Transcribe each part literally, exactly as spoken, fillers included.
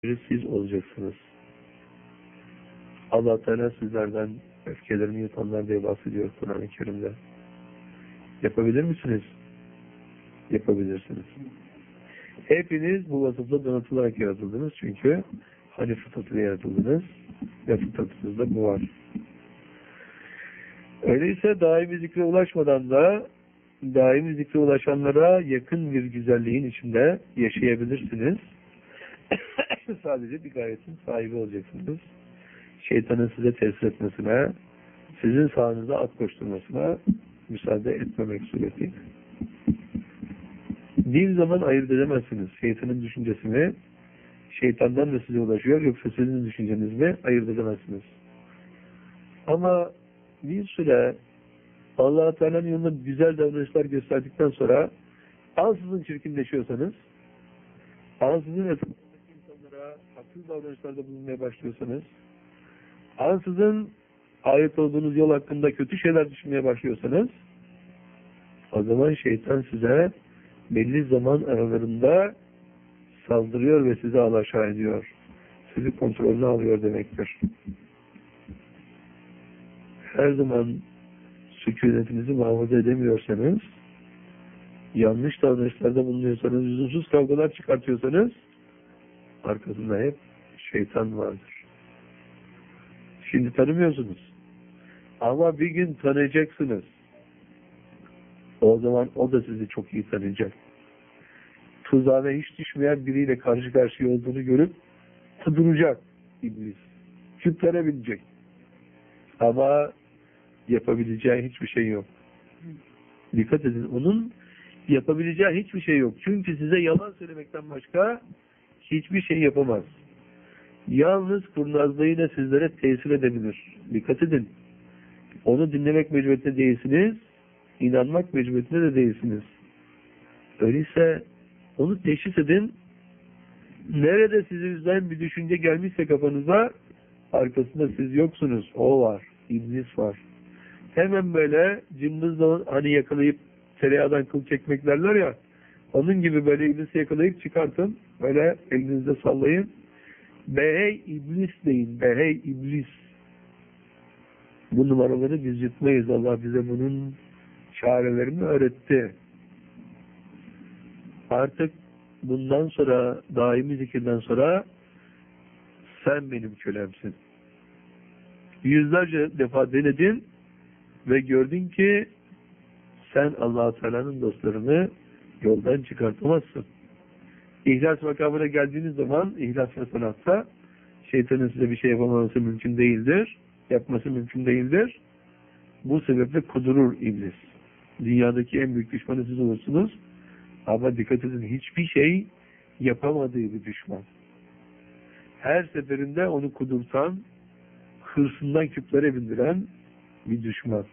siz olacaksınız. Allah Teala sizlerden öfkelerini yutanlar diye bahsediyor Kur'an-ı Kerim'de. Yapabilir misiniz? Yapabilirsiniz. Hepiniz bu vasıfla donatılarak yaratıldınız. Çünkü hani fıtratıyla yaratıldınız ve fıtratınızda bu var. Öyleyse daimi zikre ulaşmadan da daimi zikre ulaşanlara yakın bir güzelliğin içinde yaşayabilirsiniz. Sadece bir gayetin sahibi olacaksınız. Şeytanın size tesir etmesine, sizin sağınıza at koşturmasına müsaade etmemek suretiyle. Bir zaman ayırt edemezsiniz. Şeytanın düşüncesi mi, şeytandan mı size ulaşıyor, yoksa sizin düşünceniz mi, ayırt edemezsiniz. Ama bir süre Allah-u Teala'nın yolunda güzel davranışlar gösterdikten sonra ansızın çirkinleşiyorsanız, ansızın etrafındaki insanlara haksız davranışlarda bulunmaya başlıyorsanız, ansızın ait olduğunuz yol hakkında kötü şeyler düşünmeye başlıyorsanız, o zaman şeytan size belli zaman aralarında saldırıyor ve sizi alaşağı ediyor. Sizi kontrolüne alıyor demektir. Her zaman sükunetinizi muhafaza edemiyorsanız, yanlış davranışlarda bulunuyorsanız, lüzumsuz kavgalar çıkartıyorsanız, arkasında hep şeytan vardır. Şimdi tanımıyorsunuz. Ama bir gün tanıyacaksınız. O zaman o da sizi çok iyi tanıyacak. Tuzağına hiç düşmeyen biriyle karşı karşıya olduğunu görüp kuduracak iblis. Kütlenebilecek. Ama yapabileceği hiçbir şey yok. Dikkat edin. Onun yapabileceği hiçbir şey yok. Çünkü size yalan söylemekten başka hiçbir şey yapamaz. Yalnız kurnazlığıyla sizlere tesir edebilir. Dikkat edin. Onu dinlemek mecburiyetinde değilsiniz. İnanmak mecburiyetinde de değilsiniz. Öyleyse onu teşhis edin. Nerede sizi üzen bir düşünce gelmişse kafanıza, arkasında siz yoksunuz. O var. İblis var. Hemen böyle cımbızla hani yakalayıp tereyağdan kıl çekmek derler ya, onun gibi böyle iblisi yakalayıp çıkartın. Böyle elinizde sallayın. Behey iblis deyin. Behey iblis. Bu numaraları biz yutmayız. Allah bize bunun çarelerini öğretti. Artık bundan sonra, daimi zikirden sonra sen benim kölemsin. Yüzlerce defa denedin ve gördün ki sen Allah-u Teala'nın dostlarını yoldan çıkartamazsın. İhlas makamına geldiğiniz zaman, ihlas ve sanatta şeytanın size bir şey yapamaması mümkün değildir. Yapması mümkün değildir. Bu sebeple kudurur iblis. Dünyadaki en büyük düşmanı siz olursunuz. Ama dikkat edin, hiçbir şey yapamadığı bir düşman. Her seferinde onu kudurtan, hırsından küplere bindiren bir düşman.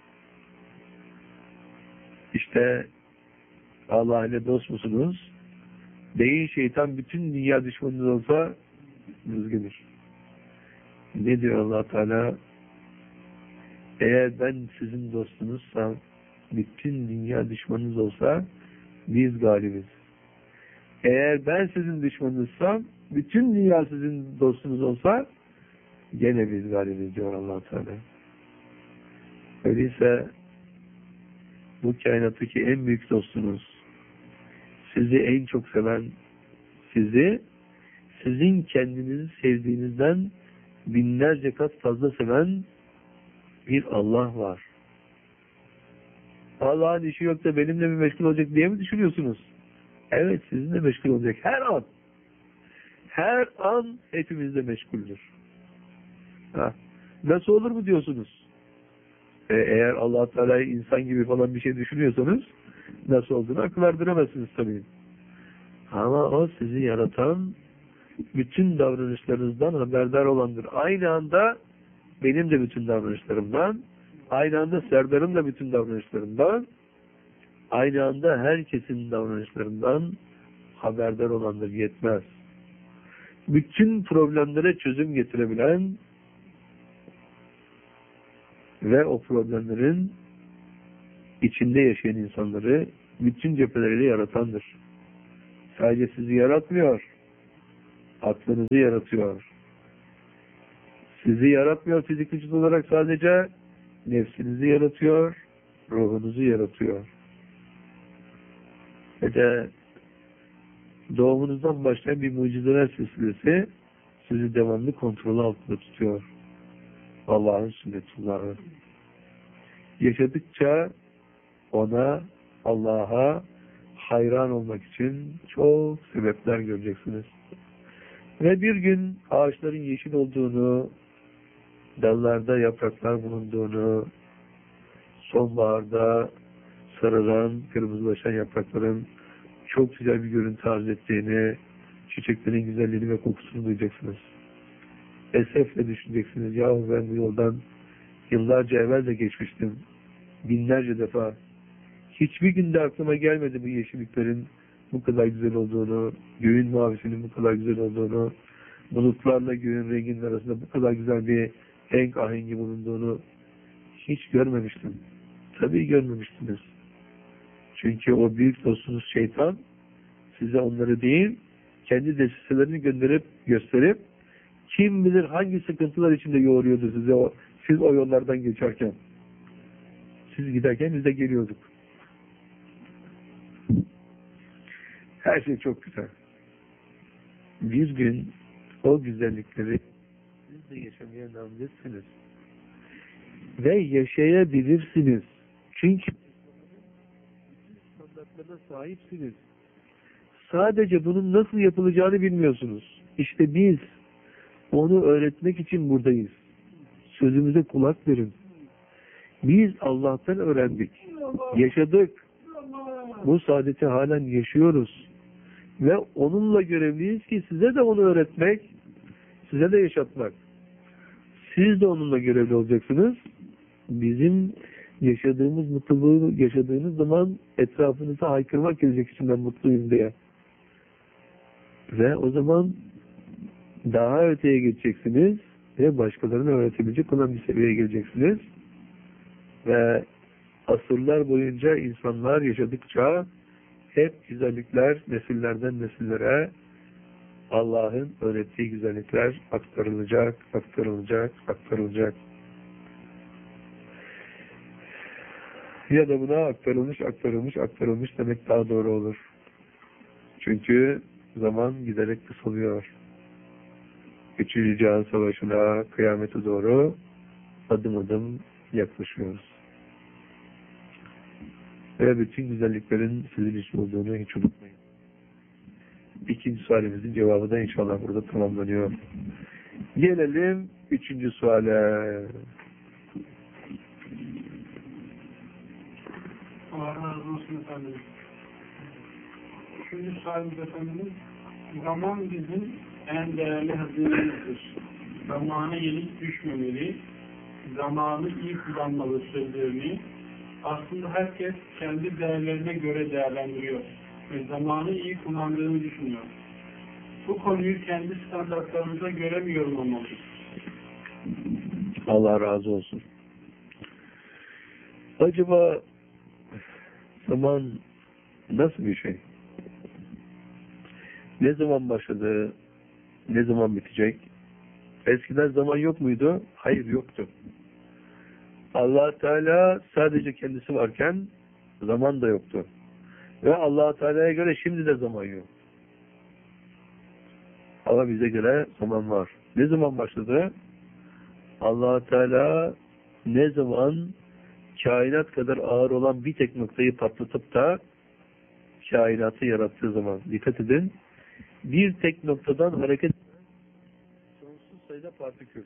İşte Allah ile dost musunuz? Değil, şeytan bütün dünya düşmanınız olsa düzgünür. Ne diyor Allah Teala? Eğer ben sizin dostunuzsam, bütün dünya düşmanınız olsa biz galibiz. Eğer ben sizin düşmanınızsam, bütün dünya sizin dostunuz olsa gene biz galibiz diyor Allah Teala. Öyleyse bu kainattaki en büyük dostunuz, sizi en çok seven, sizi sizin kendinizi sevdiğinizden binlerce kat fazla seven bir Allah var. Allah'ın işi yok da benimle mi meşgul olacak diye mi düşünüyorsunuz? Evet, sizinle meşgul olacak. Her an. Her an hepimizle meşguldür. Ha. Nasıl olur mu diyorsunuz? E, eğer Allah Teala'yı insan gibi falan bir şey düşünüyorsanız nasıl olduğunu akıl erdiremezsiniz tabii. Ama o sizi yaratan, bütün davranışlarınızdan haberdar olandır. Aynı anda benim de bütün davranışlarımdan, aynı anda Serdar'ın da bütün davranışlarından, aynı anda herkesin davranışlarından haberdar olandır, yetmez. Bütün problemlere çözüm getirebilen ve o problemlerin içinde yaşayan insanları bütün cepheleriyle yaratandır. Sadece sizi yaratmıyor. aklınızı yaratıyor. Sizi yaratmıyor fizik vücut olarak sadece, nefsinizi yaratıyor, ruhunuzu yaratıyor. Ve de doğumunuzdan başlayan bir mucizeler silsilesi sizi devamlı kontrol altında tutuyor. Allah'ın sünnetullahı. Yaşadıkça ona, Allah'a hayran olmak için çok sebepler göreceksiniz. Ve bir gün ağaçların yeşil olduğunu, dallarda yapraklar bulunduğunu, sonbaharda sararan, kırmızılaşan yaprakların çok güzel bir görüntü arz ettiğini, çiçeklerin güzelliğini ve kokusunu duyacaksınız. Esefle düşüneceksiniz. Yahu ben bu yoldan yıllarca evvel de geçmiştim. Binlerce defa. Hiçbir günde aklıma gelmedi bu yeşilliklerin bu kadar güzel olduğunu, göğün mavisinin bu kadar güzel olduğunu, bulutlarla göğün renginin arasında bu kadar güzel bir renk ahengi bulunduğunu hiç görmemiştim. Tabii görmemiştiniz. Çünkü o büyük dostunuz şeytan size onları değil, kendi desiselerini gönderip, gösterip, kim bilir hangi sıkıntılar içinde yoğuruyordu size o, siz o yollardan geçerken. Siz giderken biz de geliyorduk. Her şey çok güzel. Bir gün o güzellikleri siz de yaşamaya namzetsiniz. Ve yaşayabilirsiniz. Çünkü standartlarına sahipsiniz. Sadece bunun nasıl yapılacağını bilmiyorsunuz. İşte biz onu öğretmek için buradayız. Sözümüze kulak verin. Biz Allah'tan öğrendik. Yaşadık. Bu saadeti halen yaşıyoruz. Ve onunla görevliyiz ki size de onu öğretmek, size de yaşatmak. Siz de onunla görevli olacaksınız. Bizim yaşadığımız mutluluğu yaşadığınız zaman etrafınıza haykırmak gelecek içinden mutluyum diye. Ve o zaman daha öteye geçeceksiniz ve başkalarına öğretebilecek olan bir seviyeye geleceksiniz. Ve asırlar boyunca insanlar yaşadıkça hep güzellikler nesillerden nesillere Allah'ın öğrettiği güzellikler aktarılacak, aktarılacak, aktarılacak. Ya da buna aktarılmış, aktarılmış, aktarılmış demek daha doğru olur. Çünkü zaman giderek kısalıyor. Üçüncü Cihan Savaşı'na, kıyamete doğru adım adım yaklaşıyoruz. Ve bütün güzelliklerin sizin için olduğunu hiç unutmayın. İkinci sualimizin cevabı da inşallah burada tamamlanıyor. Gelelim üçüncü suale. Allah razı olsun efendim. Üçüncü sualimiz efendimiz, zaman bizim en değerli hazinemizdir. Zamana yenik düşmemeli, zamanı iyi kullanmalı sözlerini aslında herkes kendi değerlerine göre değerlendiriyor ve zamanı iyi kullandığını düşünüyor. Bu konuyu kendi standartlarımıza göre mi yorumlamalıyız? Allah razı olsun. Acaba zaman nasıl bir şey? Ne zaman başladı? Ne zaman bitecek? Eskiden zaman yok muydu? Hayır, yoktu. Allah Teala sadece kendisi varken zaman da yoktu. Ve Allah Teala'ya göre şimdi de zaman yok. Ama bize göre zaman var. Ne zaman başladı? Allah Teala ne zaman kainat kadar ağır olan bir tek noktayı patlatıp da kainatı yarattığı zaman. Dikkat edin. Bir tek noktadan hareket sonsuz sayıda partikül.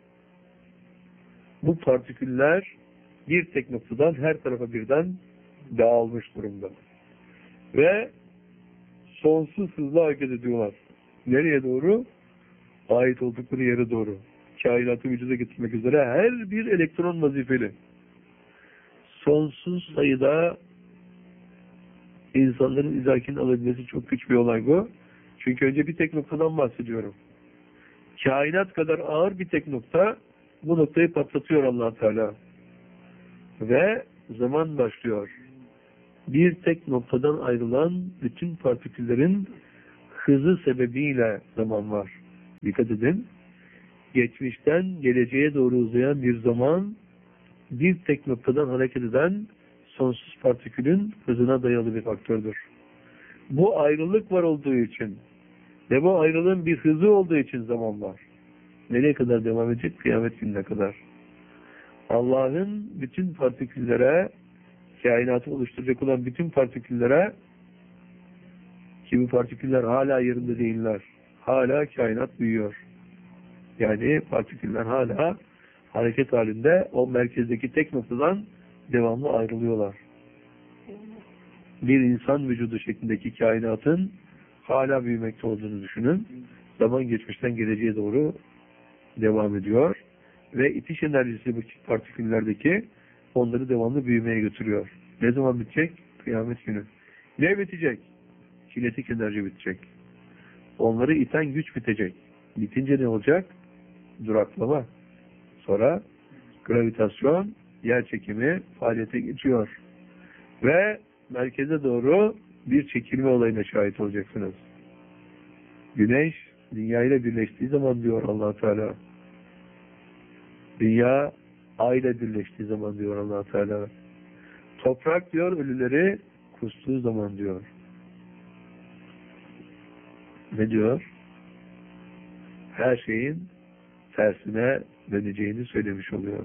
Bu partiküller bir tek noktadan her tarafa birden dağılmış durumda. Ve sonsuz hızla hareket ediyorlar. Nereye doğru? Ait oldukları yere doğru. Kainatı vücuda getirmek üzere her bir elektron vazifeli. Sonsuz sayıda insanların idrakinin alabilmesi çok güç bir olay bu. Çünkü önce bir tek noktadan bahsediyorum. Kainat kadar ağır bir tek nokta, bu noktayı patlatıyor Allah Teala. Ve zaman başlıyor. Bir tek noktadan ayrılan bütün partiküllerin hızı sebebiyle zaman var. Dikkat edin. Geçmişten geleceğe doğru uzayan bir zaman, bir tek noktadan hareket eden sonsuz partikülün hızına dayalı bir faktördür. Bu ayrılık var olduğu için ve bu ayrılığın bir hızı olduğu için zaman var. Nereye kadar devam edecek? Kıyamet gününe kadar. Allah'ın bütün partiküllere, kainatı oluşturacak olan bütün partiküllere, ki bu partiküller hala yerinde değiller. Hala kainat büyüyor. Yani partiküller hala hareket halinde o merkezdeki tek noktadan devamlı ayrılıyorlar. Bir insan vücudu şeklindeki kainatın hala büyümekte olduğunu düşünün. Zaman geçmişten geleceğe doğru devam ediyor. Ve itiş enerjisi bu partiküllerdeki onları devamlı büyümeye götürüyor. Ne zaman bitecek? Kıyamet günü. Ne bitecek? Kinetik enerji bitecek. Onları iten güç bitecek. Bitince ne olacak? Duraklama. Sonra gravitasyon, yer çekimi faaliyete geçiyor. Ve merkeze doğru bir çekilme olayına şahit olacaksınız. Güneş, dünya ile birleştiği zaman diyor Allah Teala. Dünya, ay ile birleştiği zaman diyor Allah Teala. Toprak diyor, ölüleri kustuğu zaman diyor. Ne diyor? Her şeyin tersine döneceğini söylemiş oluyor.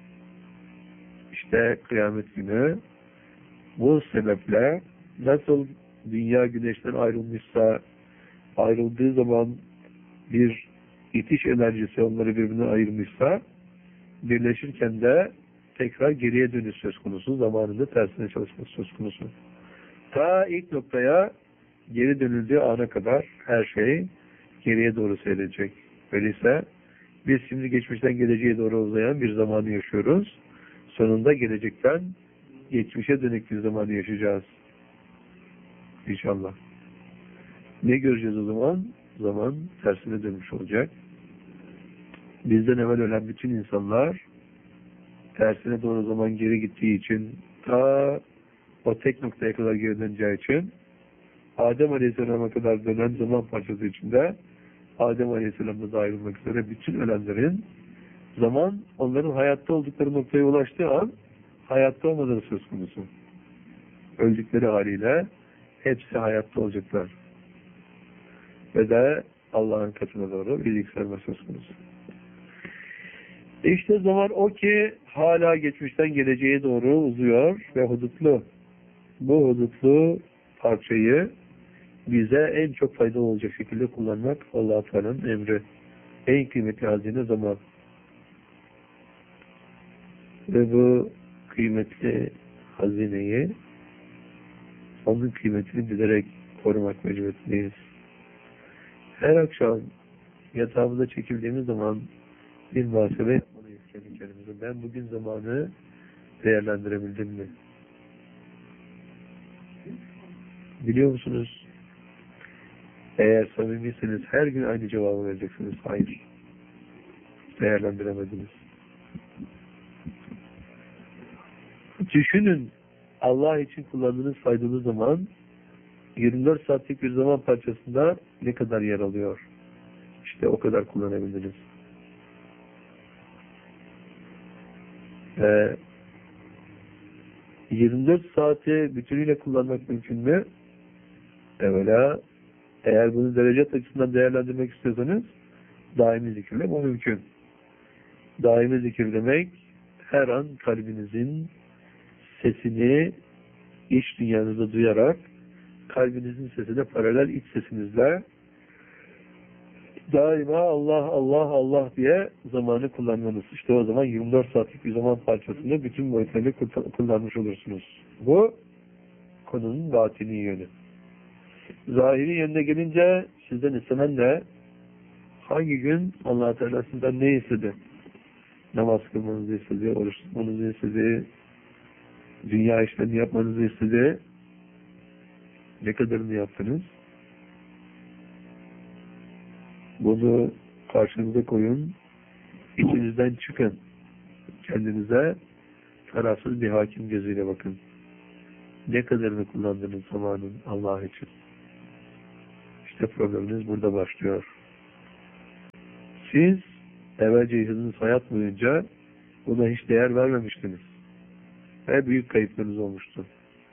İşte kıyamet günü bu sebeple nasıl dünya güneşten ayrılmışsa, ayrıldığı zaman bir itiş enerjisi onları birbirine ayırmışsa, birleşirken de tekrar geriye dönüş söz konusu, zamanında tersine çalışması söz konusu. Ta ilk noktaya geri dönüldüğü ana kadar her şey geriye doğru seyredecek. Öyleyse biz şimdi geçmişten geleceğe doğru uzayan bir zamanı yaşıyoruz. Sonunda gelecekten geçmişe dönük bir zamanı yaşayacağız. İnşallah. Ne göreceğiz o zaman? Zaman tersine dönmüş olacak. Bizden evvel ölen bütün insanlar tersine doğru zaman geri gittiği için, ta o tek noktaya kadar geri döneceği için, Adem Aleyhisselam'a kadar dönen zaman parçası içinde Adem Aleyhisselam'da da ayrılmak üzere bütün ölenlerin zaman onların hayatta oldukları noktaya ulaştığı an hayatta olmaları söz konusu. Öldükleri haliyle hepsi hayatta olacaklar. Ve de Allah'ın katına doğru bir yükselme söz konusu. İşte zaman o ki hala geçmişten geleceğe doğru uzuyor ve hudutlu. Bu hudutlu parçayı bize en çok faydalı olacak şekilde kullanmak Allah-u Teala'nın emri. En kıymetli hazine zaman. Ve bu kıymetli hazineyi, onun kıymetini bilerek korumak mecburiyetindeyiz. Her akşam yatağımıza çekildiğimiz zaman bir muhasebe yapmalıyız kendi kendimize. Ben bugün zamanı değerlendirebildim mi? Biliyor musunuz? Eğer samimisiniz her gün aynı cevabı vereceksiniz. Hayır. Değerlendiremediniz. Düşünün, Allah için kullandığınız faydalı zaman yirmi dört saatlik bir zaman parçasında ne kadar yer alıyor? İşte o kadar kullanabildiniz. Ee, yirmi dört saati bütünüyle kullanmak mümkün mü? Evvela eğer bunu derece açısından değerlendirmek istiyorsanız daimi zikirle bu mümkün. Daimi zikir demek her an kalbinizin sesini iç dünyanızda duyarak kalbinizin sesine paralel iç sesinizle daima Allah Allah Allah diye zamanı kullanmanız. İşte o zaman yirmi dört saatlik bir zaman parçasını bütün boyutlarıyla kullanmış olursunuz. Bu konunun batini yönü. Zahiri yönüne gelince sizden istenen ne? Hangi gün Allah-u Teala sizden ne istedi? Namaz kılmanızı istedi, oruç tutmanızı istedi, dünya işlerini yapmanızı istedi. Ne kadarını yaptınız? Bunu karşınıza koyun, içinizden çıkın. Kendinize tarafsız bir hakim gözüyle bakın. Ne kadarını kullandınız zamanın Allah için? İşte probleminiz burada başlıyor. Siz evvelce yaşadığınız hayat boyunca buna hiç değer vermemiştiniz. Ve büyük kayıplarınız olmuştu.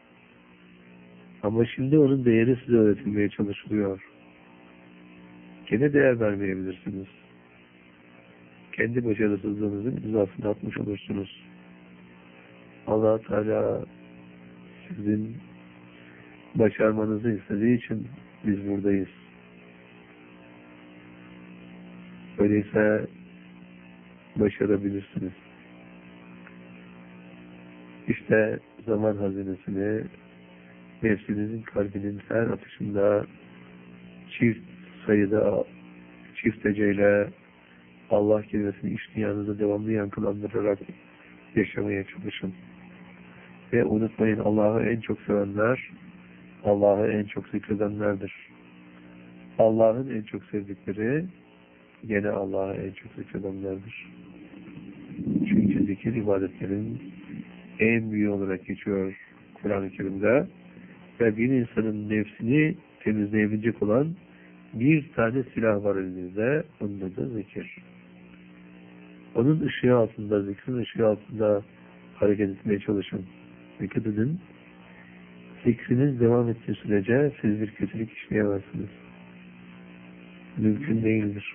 Ama şimdi onun değeri size öğretilmeye çalışılıyor. Gene değer vermeyebilirsiniz. Kendi başarısızlığınızın imzasını atmış olursunuz. Allah Teala sizin başarmanızı istediği için biz buradayız. Öyleyse başarabilirsiniz. İşte zaman hazinesini nefsinizin kalbinin her atışında çift sayıda çift eceyle Allah kelimesini iç dünyanızda devamlı yankılandırarak yaşamaya çalışın. Ve unutmayın, Allah'ı en çok sevenler Allah'ı en çok zikredenlerdir. Allah'ın en çok sevdikleri gene Allah'ı en çok zikredenlerdir. Çünkü zikir ibadetlerin en büyüğü olarak geçiyor Kur'an-ı Kerim'de ve bir insanın nefsini temizleyebilecek olan bir tane silah var elinizde, onun adı zikir. Onun ışığı altında, zikrin ışığı altında hareket etmeye çalışın. Dikkat edin. Zikriniz devam ettiği sürece siz bir kötülük işleyemezsiniz. Mümkün değildir.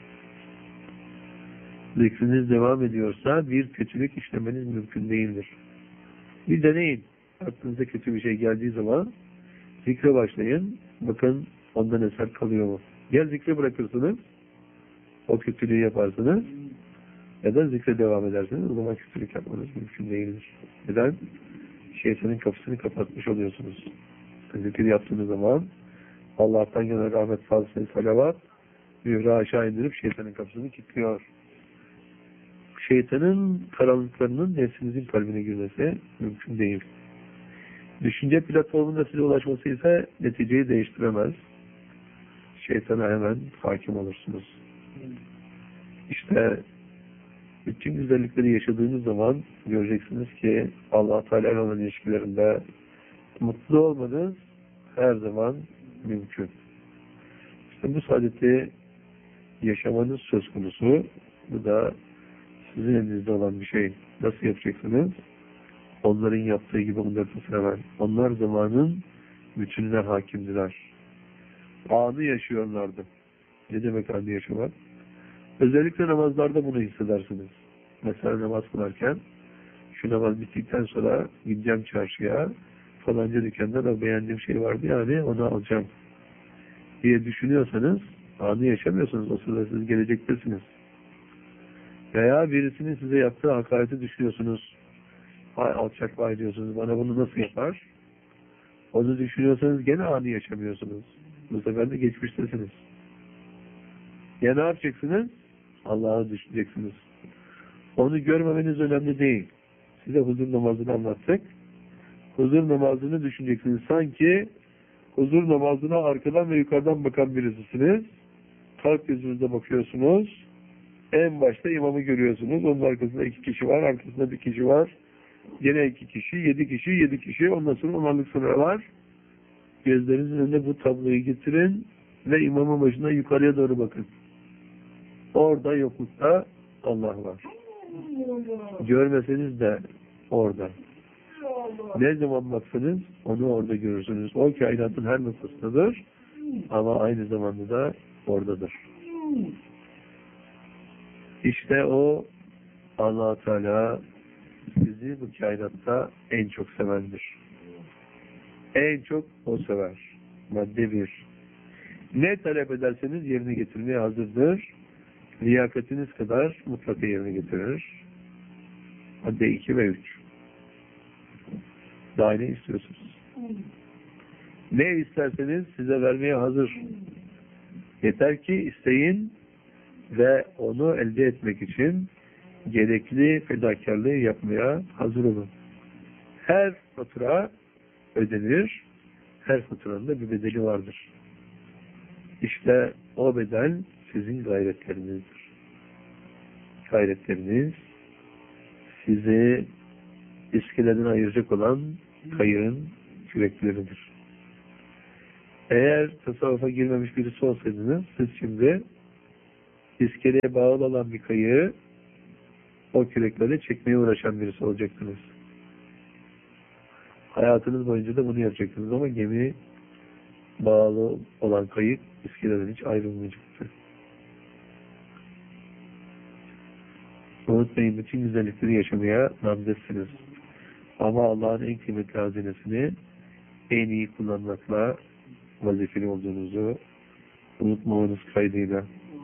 Zikriniz devam ediyorsa bir kötülük işlemeniz mümkün değildir. Bir deneyin. Aklınıza kötü bir şey geldiği zaman zikre başlayın. Bakın ondan eser kalıyor mu? Ya zikre bırakırsınız, o kötülüğü yaparsınız, ya da zikre devam edersiniz. O zaman kötülük yapmanız mümkün değildir. Neden? Şeytanın kapısını kapatmış oluyorsunuz. Zikir yaptığınız zaman Allah'tan yana rahmet, fazla salavat, mühre aşağı indirip şeytanın kapısını kilitliyor. Şeytanın karanlıklarının nefsinizin kalbine girmesi mümkün değil. Düşünce platformunda size ulaşması ise neticeyi değiştiremez. Şeytana hemen hakim olursunuz. İşte bütün güzellikleri yaşadığınız zaman göreceksiniz ki Allah Teala ile olan ilişkilerinde mutlu olmanız her zaman mümkün. İşte bu saadeti yaşamanız söz konusu. Bu da sizin elinizde olan bir şey. Nasıl yapacaksınız? Onların yaptığı gibi onları hemen. Onlar zamanın bütününe hakimdiler. Anı yaşıyorlardı. Ne demek anı yaşamak? Özellikle namazlarda bunu hissedersiniz. Mesela namaz kılarken şu namaz bittikten sonra gideceğim çarşıya, falanca dükkanda da beğendiğim şey vardı yani onu alacağım diye düşünüyorsanız anı yaşamıyorsunuz. O sırada siz gelecektesiniz. Veya birisinin size yaptığı hakareti düşünüyorsunuz. Vay alçak vay diyorsunuz. Bana bunu nasıl yapar? Onu düşünüyorsanız gene anı yaşamıyorsunuz. Bu sefer de geçmiştesiniz. Ya ne yapacaksınız? Allah'ı düşüneceksiniz. Onu görmemeniz önemli değil. Size huzur namazını anlattık. Huzur namazını düşüneceksiniz. Sanki huzur namazına arkadan ve yukarıdan bakan birisisiniz. Kalp gözünüzde bakıyorsunuz. En başta imamı görüyorsunuz. Onun arkasında iki kişi var. Arkasında bir kişi var. Yine iki kişi, yedi kişi, yedi kişi. Ondan sonra onarlık sınırı var. Gözlerinizin önünde bu tabloyu getirin ve imamın başına yukarıya doğru bakın. Orada yoklukta Allah var. Görmeseniz de orada. Ne zaman baksanız onu orada görürsünüz. O kainatın her noktasındadır ama aynı zamanda da oradadır. İşte o Allah-u Teala sizi bu kainatta en çok sevendir. En çok o sever. Madde bir. Ne talep ederseniz yerine getirmeye hazırdır. Liyakatiniz kadar mutlaka yerine getirir. Madde iki ve üç. Daha ne istiyorsunuz? Ne isterseniz size vermeye hazır. Yeter ki isteyin ve onu elde etmek için gerekli fedakarlığı yapmaya hazır olun. Her fatura ödenir. Her faturanın da bir bedeli vardır. İşte o bedel sizin gayretlerinizdir. Gayretleriniz sizi iskeleden ayıracak olan kayığın kürekleridir. Eğer tasavvufa girmemiş birisi olsaydınız, siz şimdi iskeleye bağlı olan bir kayığı o küreklerle çekmeye uğraşan birisi olacaktınız. Hayatınız boyunca da bunu yapacaktınız ama gemi bağlı olan kayık iskeleden hiç ayrılmayacaktı. Unutmayın, bütün güzellikleri yaşamaya namzetsiniz. Ama Allah'ın en kıymetli hazinesini en iyi kullanmakla vazifeli olduğunuzu unutmamanız kaydıyla.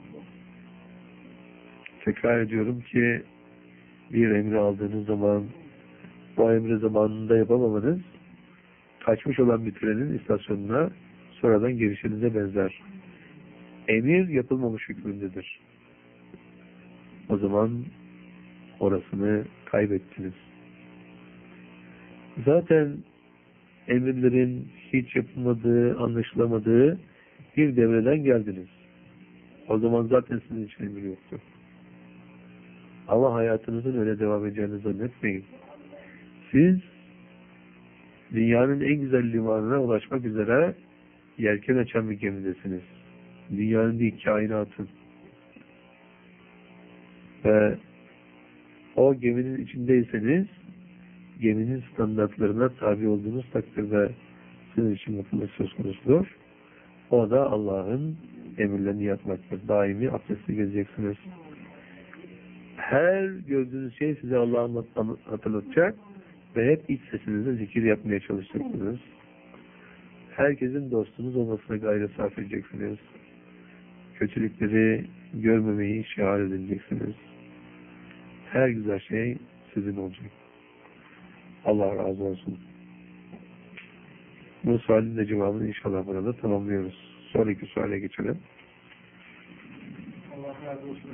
Tekrar ediyorum ki bir emri aldığınız zaman o emri zamanında yapamamanız kaçmış olan bir trenin istasyonuna sonradan girişinize benzer. Emir yapılmamış hükmündedir. O zaman orasını kaybettiniz. Zaten emirlerin hiç yapılmadığı, anlaşılamadığı bir devreden geldiniz. O zaman zaten sizin için emir yoktu. Ama hayatınızın öyle devam edeceğini zannetmeyin. Siz dünyanın en güzel limanına ulaşmak üzere yelken açan bir gemidesiniz. Dünyanın değil, kainatın. Ve o geminin içindeyseniz geminin standartlarına tabi olduğunuz takdirde sizin için mutluluk söz konusudur. O da Allah'ın emirlerini yapmaktır. Daimi abdestli gezeceksiniz. Her gördüğünüz şey size Allah'ı hatırlatacak ve hep iç sesinizle zikir yapmaya çalışacaksınız. Herkesin dostunuz olmasına gayret sarf edeceksiniz. Kötülükleri görmemeyi şiar edeceksiniz. Her güzel şey sizin olacak. Allah razı olsun. Bu sualin de cevabını inşallah burada tamamlıyoruz. Sonraki suale geçelim. Allah razı olsun.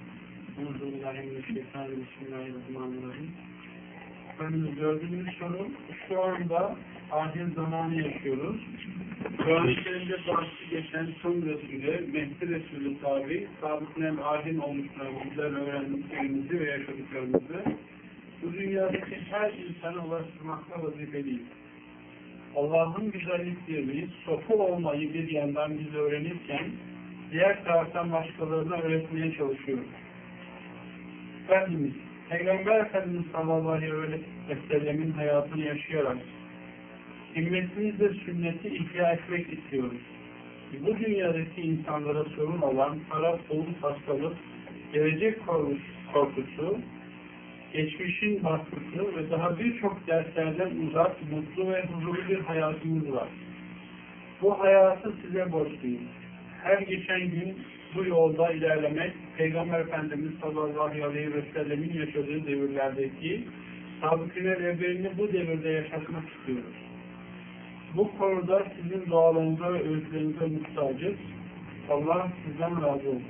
Bismillahirrahmanirrahim. Efendim, gördüğünüz soru, şu anda ahir zamanı yaşıyoruz. Kur'an-ı Kerim'de bahsi geçen son Resulü, Mehdi Resulü tabi, sabıknen ahir olmuşlarımızdan öğrendiklerimizi ve yaşadıklarımızı bu dünyadaki her insana ulaştırmakla vazifeliyiz. Allah'ın güzelliklerini, sofu olmayı bir yandan biz öğrenirken, diğer taraftan başkalarına öğretmeye çalışıyoruz. Efendimiz, Peygamber Efendimiz sallallahu aleyhi ve sellemin hayatını yaşayarak himmetimizle sünneti ihya etmek istiyoruz. Bu dünyadaki insanlara sorun olan para, pul, hastalık, gelecek korkusu, geçmişin baskısı ve daha birçok derslerden uzak, mutlu ve huzurlu bir hayatımız var. Bu hayatı size borçluyuz. Her geçen gün bu yolda ilerlemek, Peygamber Efendimiz sallallahu aleyhi ve sellemin yaşadığı devirlerdeki sabıkine evlerini bu devirde yaşatmak istiyoruz. Bu konuda sizin dualarınıza ve öğütlerinize muhtacız. Allah sizden razı olsun.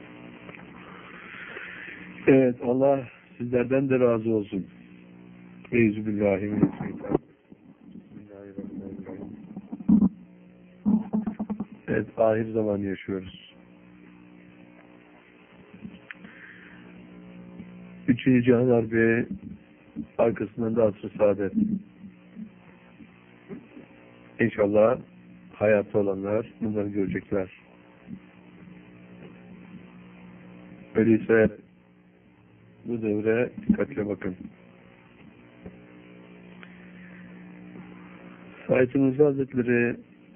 Evet, Allah sizlerden de razı olsun. Euzubillahimineşşeytanirracim. Bismillahirrahmanirrahim. Evet, ahir zaman yaşıyoruz. Üçüncü Cihan Harbi, arkasından da asr-ı saadet. İnşallah hayatta olanlar bunları görecekler. Öyleyse bu devre dikkatle bakın. Said Nursi Hazretleri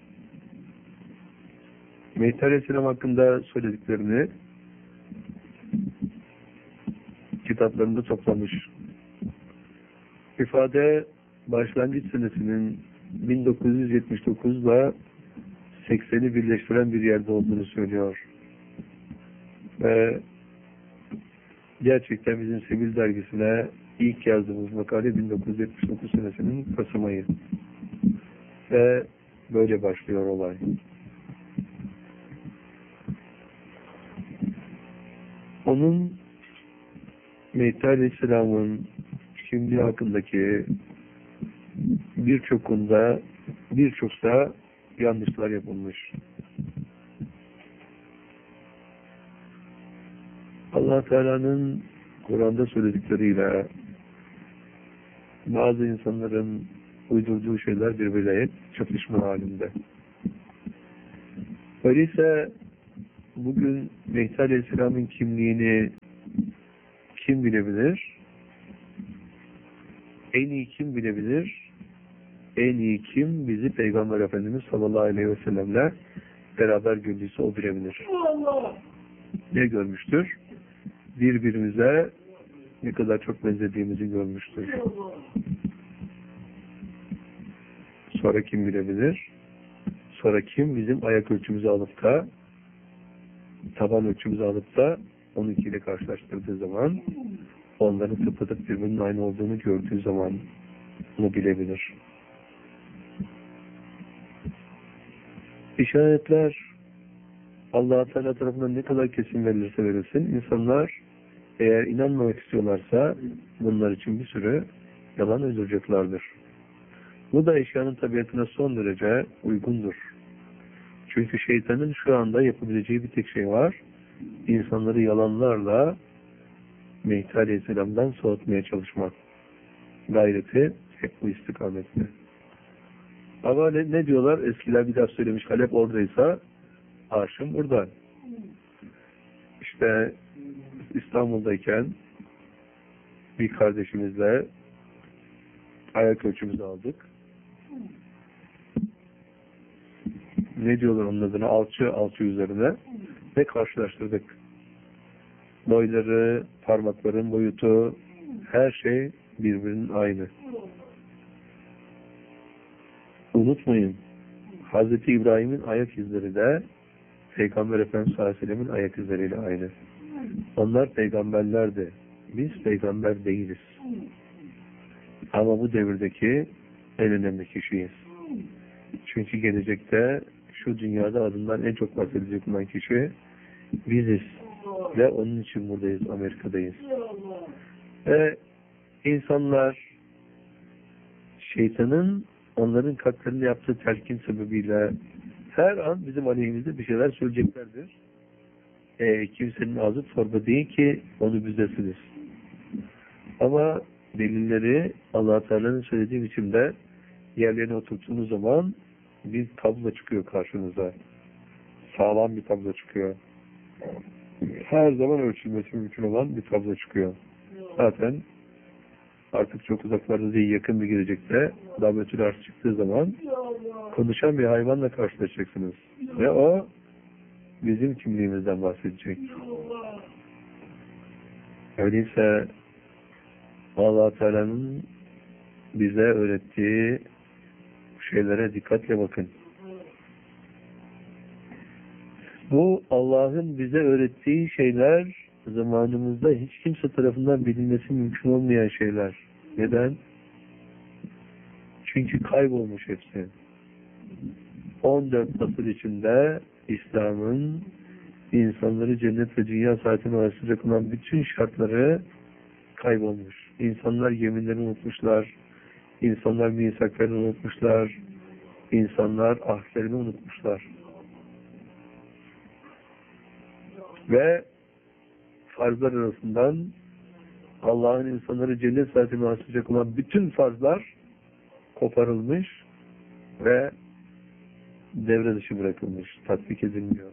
Mehdi Aleyhisselam hakkında söylediklerini kitaplarında toplamış. İfade başlangıç senesinin bin dokuz yüz yetmiş dokuz ile sekseni birleştiren bir yerde olduğunu söylüyor. Ve gerçekten bizim Sebil dergisine ilk yazdığımız makale bin dokuz yüz yetmiş dokuz senesinin Kasım ayı. Ve böyle başlıyor olay. Onun Mehdi Aleyhisselam'ın kimliği hakkındaki birçok konuda birçok da yanlışlar yapılmış. Allah Teala'nın Kur'an'da söyledikleriyle bazı insanların uydurduğu şeyler birbirine çatışma halinde. Öyleyse bugün Mehdi Aleyhisselam'ın kimliğini kim bilebilir? En iyi kim bilebilir? En iyi kim? Bizi Peygamber Efendimiz sallallahu aleyhi ve sellemle beraber gördüyse o bilebilir. Ne görmüştür? Birbirimize ne kadar çok benzediğimizi görmüştür. Sonra kim bilebilir? Sonra kim bizim ayak ölçümüzü alıp da taban ölçümüzü alıp da onunkiyle karşılaştırdığı zaman onların tıpatıp birbirinin aynı olduğunu gördüğü zaman bunu bilebilir. İşaretler Allah-u Teala tarafından ne kadar kesin verilirse verilsin, insanlar eğer inanmamak istiyorlarsa bunlar için bir sürü yalan uyduracaklardır. Bu da eşyanın tabiatına son derece uygundur. Çünkü şeytanın şu anda yapabileceği bir tek şey var. İnsanları yalanlarla Mehdi Aleyhisselam'dan soğutmaya çalışmak. Gayreti hep bu istikamette. Ama ne, ne diyorlar? Eskiler bir daha söylemiş, Halep oradaysa arşım burada. İşte İstanbul'dayken bir kardeşimizle ayak ölçümüzü aldık. Ne diyorlar onun adına? Alçı, alçı üzerine. Ve karşılaştırdık. Boyları, parmakların boyutu, her şey birbirinin aynı. Unutmayın, Hazreti İbrahim'in ayak izleri de Peygamber Efendimiz sallallahu aleyhi ve sellem'in ayak izleriyle aynı. Onlar peygamberlerdi. Biz peygamber değiliz. Ama bu devirdeki en önemli kişiyiz. Çünkü gelecekte şu dünyada adından en çok bahsedilecek olan kişi biziz. Ve onun için buradayız, Amerika'dayız. Ve insanlar şeytanın onların kalplerinde yaptığı telkin sebebiyle her an bizim aleyhimizde bir şeyler söyleyeceklerdir. E, kimsenin ağzı torba değil ki onu büzesiniz. Ama delilleri Allah-u Teala'nın söylediği biçimde yerlerine oturttuğunuz zaman bir tablo çıkıyor karşınıza. Sağlam bir tablo çıkıyor. Her zaman ölçülmesi mümkün olan bir tablo çıkıyor. Zaten artık çok uzaklarda değil, yakın bir gelecekte davetül arz çıktığı zaman konuşan bir hayvanla karşılaşacaksınız. Ve o bizim kimliğimizden bahsedecek. Öyleyse Allah-u Teala'nın bize öğrettiği şeylere dikkatle bakın. Bu Allah'ın bize öğrettiği şeyler zamanımızda hiç kimse tarafından bilinmesi mümkün olmayan şeyler. Neden? Çünkü kaybolmuş hepsi. on dört asır içinde İslam'ın insanları cennet ve dünya saatine ulaştıracak olan bütün şartları kaybolmuş. İnsanlar yeminlerini unutmuşlar. İnsanlar misaklarını unutmuşlar. İnsanlar ahdlerini unutmuşlar. Ve farzlar arasından Allah'ın insanları cennet saatine ulaştıracak olan bütün farzlar koparılmış ve devre dışı bırakılmış, tatbik edilmiyor.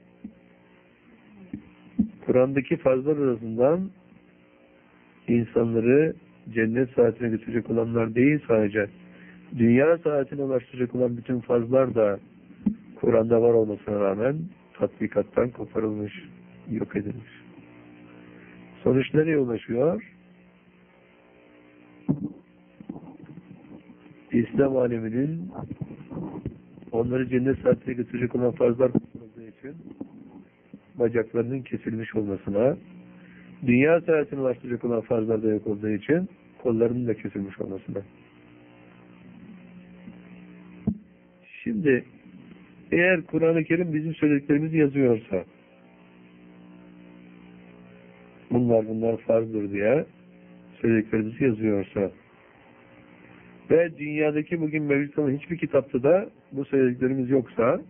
Kur'an'daki farzlar arasından insanları cennet saatine götürecek olanlar değil sadece, dünya saatine ulaştıracak olan bütün farzlar da Kur'an'da var olmasına rağmen tatbikattan koparılmış, yok edilmiş. Sonuç nereye ulaşıyor? İslam aleminin onları cennet saatine götürecek olan farzlar koparıldığı için bacaklarının kesilmiş olmasına, dünya saatine ulaştıracak olan farzlarda yok olduğu için kollarının da kesilmiş olmasına. Şimdi eğer Kur'an-ı Kerim bizim söylediklerimizi yazıyorsa, bunlar bunlar farzdır diye söylediklerimizi yazıyorsa ve dünyadaki bugün mevcut olan hiçbir kitapta da bu söylediklerimiz yoksa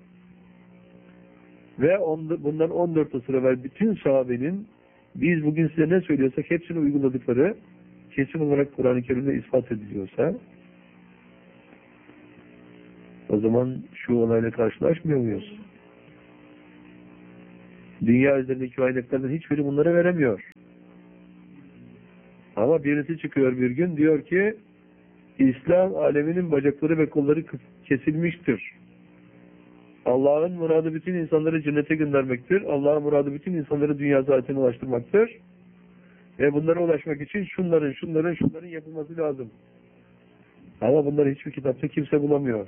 ve on, bundan on dört asır evvel bütün sahabenin biz bugün size ne söylüyorsak hepsini uyguladıkları kesin olarak Kur'an-ı Kerim'de ispat ediliyorsa o zaman şu olayla karşılaşmıyor muyuz? Dünya üzerindeki kaynaklardan hiçbiri bunları veremiyor. Ama birisi çıkıyor bir gün diyor ki İslam aleminin bacakları ve kolları kesilmiştir. Allah'ın muradı bütün insanları cennete göndermektir. Allah'ın muradı bütün insanları dünya saatine ulaştırmaktır. Ve bunlara ulaşmak için şunların, şunların, şunların yapılması lazım. Ama bunları hiçbir kitapta kimse bulamıyor.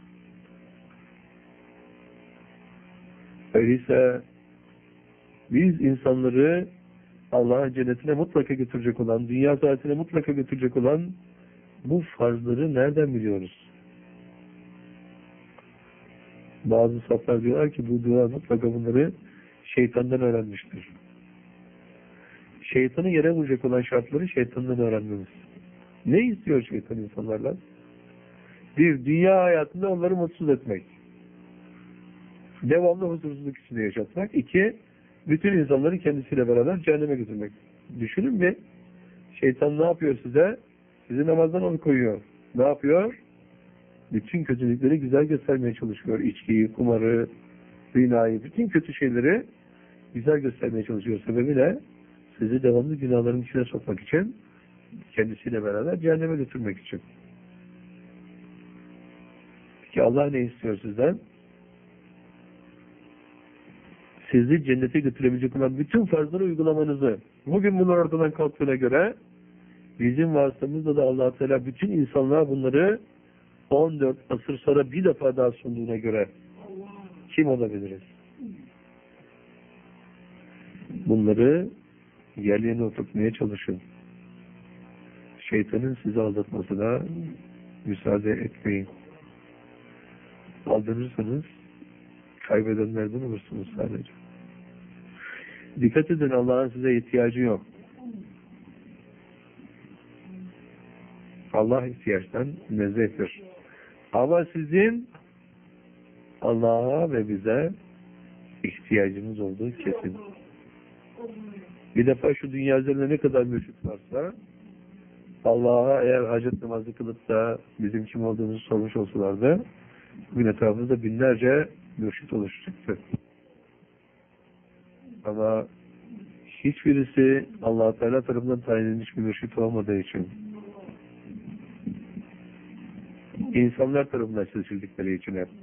Öyleyse biz insanları Allah'ın cennetine mutlaka götürecek olan, dünya saatine mutlaka götürecek olan bu farzları nereden biliyoruz? Bazı saflar diyorlar ki bu dua mutlaka bunları şeytandan öğrenmiştir. Şeytanı yere vuracak olan şartları şeytandan öğrenmemiz. Ne istiyor şeytan insanlardan? Bir, dünya hayatında onları mutsuz etmek. Devamlı huzursuzluk içinde yaşatmak. İki, bütün insanları kendisiyle beraber cehenneme götürmek. Düşünün bir, şeytan ne yapıyor size? Sizi namazdan alıkoyuyor. Ne yapıyor? Bütün kötülükleri güzel göstermeye çalışıyor. İçkiyi, kumarı, zinayı, bütün kötü şeyleri güzel göstermeye çalışıyor. Sebebi ne? Sizi devamlı günahların içine sokmak için, kendisiyle beraber cehenneme götürmek için. Peki Allah ne istiyor sizden? Sizi cennete götürebilecek olan bütün farzları uygulamanızı. Bugün bunlar ortadan kalktığına göre bizim vasıtamızda da Allah Teala bütün insanlığa bunları on dört asır sonra bir defa daha sunduğuna göre kim olabiliriz? Bunları yerlerine oturtmaya çalışın. Şeytanın sizi aldatmasına müsaade etmeyin. Aldırırsanız kaybedenlerden olursunuz sadece. Dikkat edin, Allah'ın size ihtiyacı yok. Allah ihtiyaçtan münezzehtir. Ama sizin Allah'a ve bize ihtiyacınız olduğu kesin. Bir defa şu dünya üzerinde ne kadar müşrik varsa Allah'a eğer hacet namazı kılıp da bizim kim olduğumuzu sormuş olsalardı bugün etrafımızda binlerce mürşit oluşacaktı. Ama hiçbirisi Allah Teala tarafından tayin edilmiş bir mürşit olmadığı için, insanlar tarafından seçildikleri için hep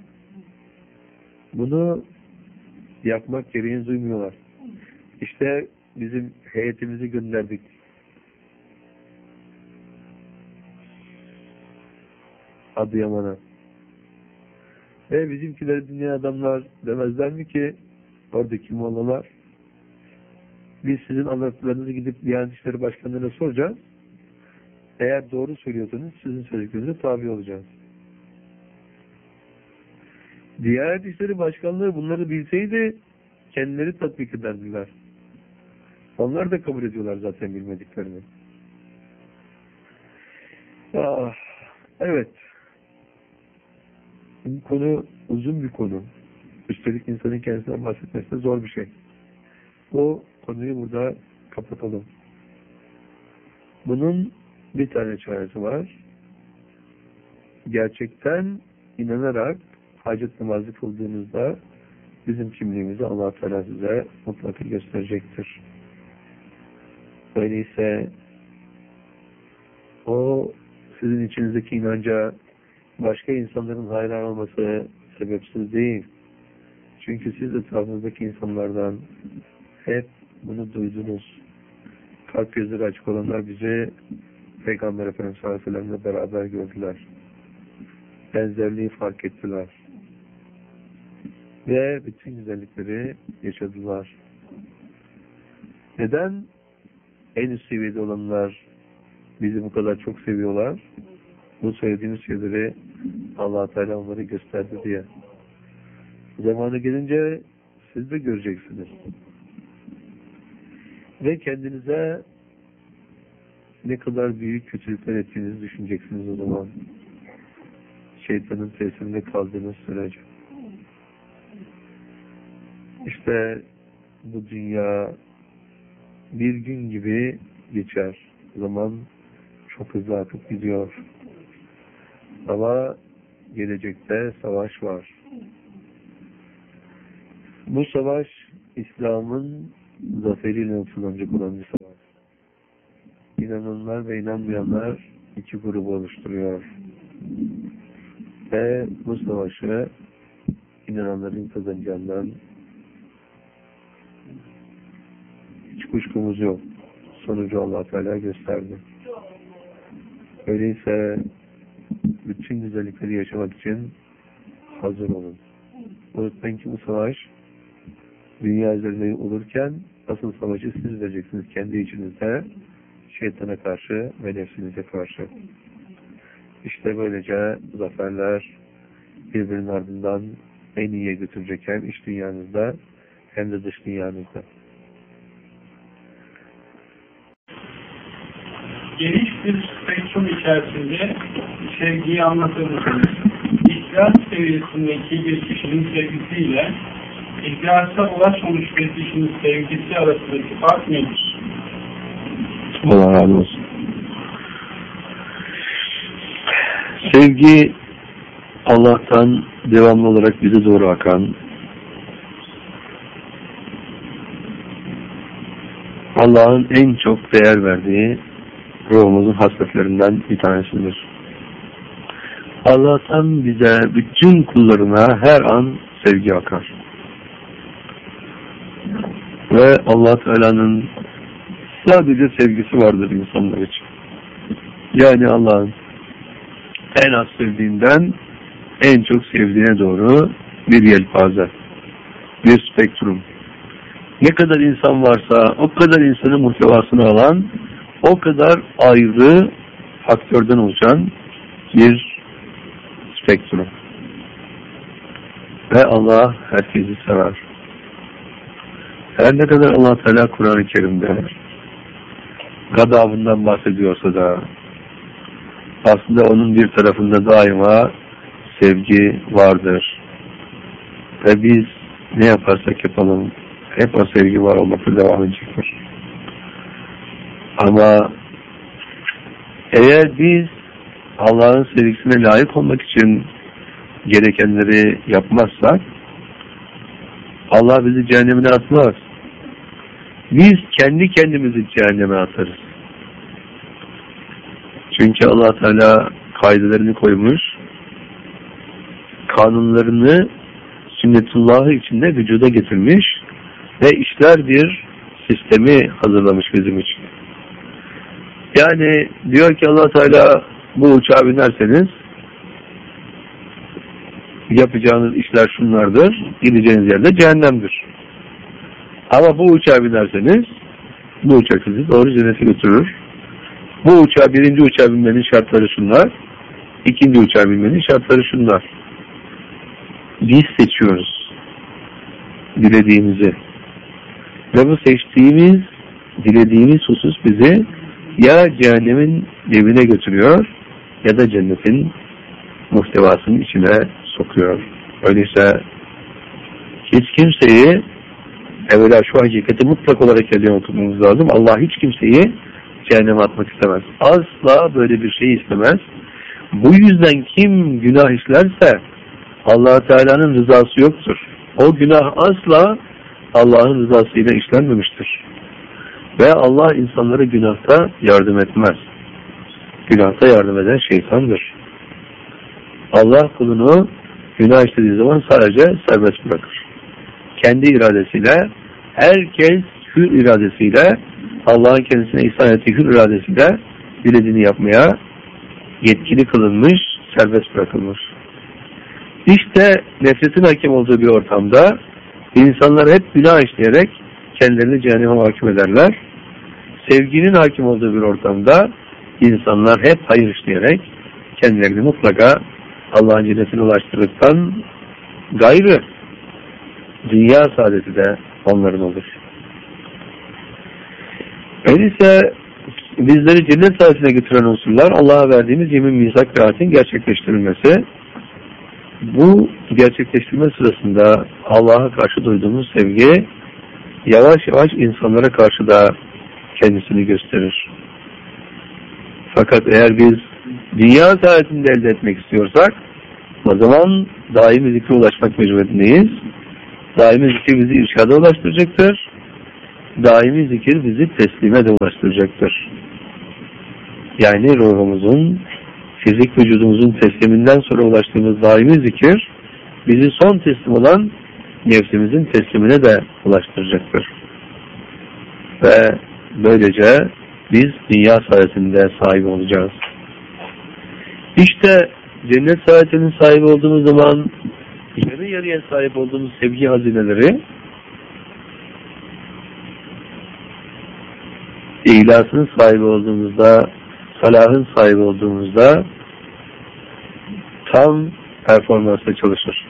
bunu yapmak gereğini duymuyorlar. İşte bizim heyetimizi gönderdik. Adıyaman'a. Ve bizimkileri dinleyen adamlar demezler mi ki oradaki mollalar biz sizin anlattıklarınızı gidip Diyanet İşleri Başkanlığı'na soracağız. Eğer doğru söylüyorsanız sizin söylediklerinize tabi olacağız. Diyanet İşleri Başkanlığı bunları bilseydi kendileri tatbik ederdiler. Onlar da kabul ediyorlar zaten bilmediklerini. Ah, evet. Bu konu uzun bir konu. Üstelik insanın kendisinden bahsetmesi de zor bir şey. O konuyu burada kapatalım. Bunun bir tane çaresi var. Gerçekten inanarak hacet namazı kıldığınızda bizim kimliğimizi Allah Teala size mutlaka gösterecektir. Öyleyse o sizin içinizdeki inanca başka insanların hayran olması sebepsiz değil. Çünkü siz etrafınızdaki insanlardan hep bunu duydunuz. Kalp gözleri açık olanlar bizi Peygamber Efendimiz sallallahu aleyhi ve sellem'le beraber gördüler. Benzerliği fark ettiler. Ve bütün güzellikleri yaşadılar. Neden en üst seviyede olanlar bizi bu kadar çok seviyorlar? Bu söylediğimiz şeyleri Allah Teala onları gösterdi diye. Zamanı gelince siz de göreceksiniz. Ve kendinize ne kadar büyük kötülükler ettiğinizi düşüneceksiniz o zaman. Şeytanın tesirinde kaldığınız sürece. İşte bu dünya bir gün gibi geçer. Zaman çok hızlı akıp gidiyor. Ama gelecekte savaş var. Bu savaş İslam'ın zaferiyle yapılacak olan bir savaş. İnananlar ve inanmayanlar iki grubu oluşturuyor. Ve bu savaşı inananların kazanacağından hiç kuşkumuz yok. Sonucu Allah Teala gösterdi. Öyleyse bütün güzellikleri yaşamak için hazır olun. Unutmayın ki bu savaş dünya üzerinde olurken asıl savaşı siz vereceksiniz kendi içinizde, şeytana karşı ve nefsinize karşı. İşte böylece zaferler birbirinin ardından en iyiye götürecek hem iç dünyanızda hem de dış dünyanızda. Geniş bir spektrum içerisinde sevgiyi anlatır mısınız? İhlas seviyesindeki bir kişinin sevgisiyle ihlasa ulaşmamış bir kişinin sevgisi arasındaki fark nedir? Allah razı olsun. Sevgi Allah'tan devamlı olarak bize doğru akan, Allah'ın en çok değer verdiği ruhumuzun hasletlerinden bir tanesidir. Allah'tan bize, bütün kullarına her an sevgi akar. Ve Allah Teala'nın sadece sevgisi vardır insanlar için. Yani Allah'ın en az sevdiğinden en çok sevdiğine doğru bir yelpaze, bir spektrum. Ne kadar insan varsa o kadar insanın muhtevasını alan, o kadar ayrı faktörden oluşan bir spektrum. Ve Allah herkesi sever. Her ne kadar Allah Teala Kur'an-ı Kerim'de gadabından bahsediyorsa da aslında onun bir tarafında daima sevgi vardır. Ve biz ne yaparsak yapalım hep o sevgi var olmakta devam edecektir. Ama eğer biz Allah'ın sevgisine layık olmak için gerekenleri yapmazsak Allah bizi cehennemine atmaz. Biz kendi kendimizi cehenneme atarız. Çünkü Allah Teala kaidelerini koymuş, kanunlarını sünnetullahı içinde vücuda getirmiş ve işler bir sistemi hazırlamış bizim için. Yani diyor ki Allah Teala bu uçağa binerseniz yapacağınız işler şunlardır, gideceğiniz yerde cehennemdir. Ama bu uçağa binerseniz bu uçak sizi doğru cennete götürür. Bu uçağa, birinci uçağa binmenin şartları şunlar, ikinci uçağa binmenin şartları şunlar. Biz seçiyoruz dilediğimizi. Ve bu seçtiğimiz, dilediğimiz husus bizi ya cehennemin dibine götürüyor ya da cennetin muhtevasının içine sokuyor. Öyleyse hiç kimseyi, evvela şu hakikati mutlak olarak elden oturmamız lazım. Allah hiç kimseyi cehenneme atmak istemez. Asla böyle bir şey istemez. Bu yüzden kim günah işlerse Allah Teala'nın rızası yoktur. O günah asla Allah'ın rızasıyla işlenmemiştir. Ve Allah insanlara günahta yardım etmez. Günahta yardım eden şeytandır. Allah kulunu günah işlediği zaman sadece serbest bırakır. Kendi iradesiyle, herkes hür iradesiyle, Allah'ın kendisine ihsan ettiği hür iradesiyle dilediğini yapmaya yetkili kılınmış, serbest bırakılmış. İşte nefretin hakim olduğu bir ortamda insanlar hep günah işleyerek kendilerini cehenneme mahkum ederler. Sevginin hakim olduğu bir ortamda insanlar hep hayır işleyerek kendilerini mutlaka Allah'ın cennetine ulaştırdıktan gayrı dünya saadeti de onların olur. Öyleyse bizleri cennet saadetine götüren unsurlar Allah'a verdiğimiz yemin, misak ve ahdin gerçekleştirilmesi. Bu gerçekleştirme sırasında Allah'a karşı duyduğumuz sevgi yavaş yavaş insanlara karşı da kendisini gösterir. Fakat eğer biz dünya saadetini elde etmek istiyorsak o zaman daimi zikre ulaşmak mecburiyetindeyiz. Daimi zikir bizi irşada ulaştıracaktır. Daimi zikir bizi teslime de ulaştıracaktır. Yani ruhumuzun, fizik vücudumuzun tesliminden sonra ulaştığımız daimi zikir, bizi son teslim olan nefsimizin teslimine de ulaştıracaktır. Ve böylece biz dünya saadetinde sahibi olacağız. İşte cennet saadetinin sahibi olduğumuz zaman yarı yarıya sahip olduğumuz sevgi hazineleri ihlasın sahibi olduğumuzda, salahın sahibi olduğumuzda tam performansla çalışır.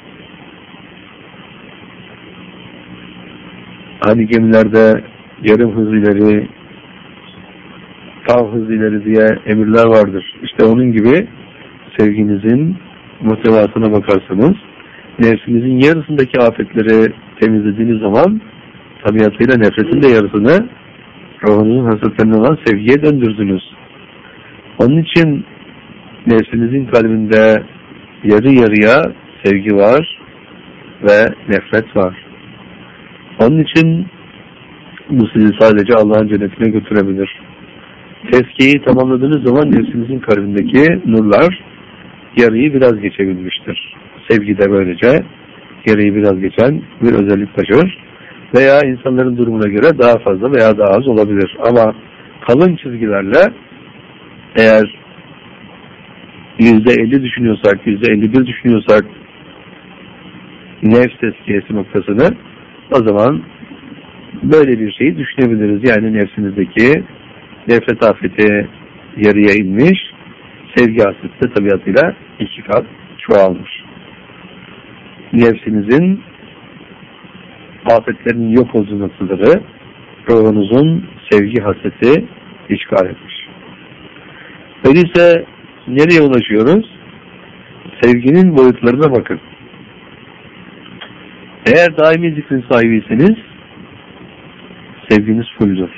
Hani gemilerde yarım hız ileri, tam hız ileri diye emirler vardır. İşte onun gibi sevginizin muhtevasına bakarsanız, nefsinizin yarısındaki afetleri temizlediğiniz zaman tabiatıyla nefretin de yarısını ruhunuzun hasretlerinden olan sevgiye döndürdünüz. Onun için nefsinizin kalbinde yarı yarıya sevgi var ve nefret var. Onun için bu sizi sadece Allah'ın cennetine götürebilir. Tezkiyeyi tamamladığınız zaman nefsinizin kalbindeki nurlar yarıyı biraz geçebilmiştir. Sevgi de böylece yarıyı biraz geçen bir özellik taşır. Veya insanların durumuna göre daha fazla veya daha az olabilir. Ama kalın çizgilerle eğer yüzde elli düşünüyorsak, yüzde elli bir düşünüyorsak nefs tezkiyesi noktasını, o zaman böyle bir şeyi düşünebiliriz. Yani nefsinizdeki nefret afeti yarıya inmiş, sevgi hasreti de tabiatıyla iki kat çoğalmış. Nefsinizin afetlerinin yok olduğu noktaları ruhunuzun sevgi hasreti işgal etmiş. Öyleyse nereye ulaşıyoruz? Sevginin boyutlarına bakın. Eğer daimi zikrin sahibiyseniz sevginiz fulldür.